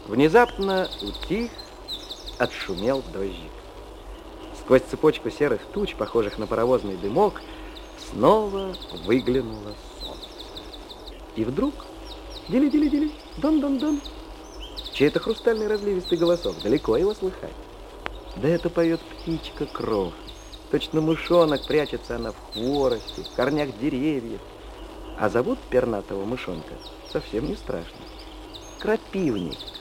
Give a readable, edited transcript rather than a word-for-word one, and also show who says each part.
Speaker 1: Внезапно утих, отшумел дождик. Сквозь цепочку серых туч, похожих на паровозный дымок, снова выглянуло солнце. И вдруг дили-дили-дили, дон-дон-дон. Чей-то хрустальный разливистый голосок, далеко его слыхать. Да это поет птичка Кров. Точно мышонок, прячется она в хворосте, в корнях деревьев. А зовут пернатого мышонка совсем не страшно. Крапивник.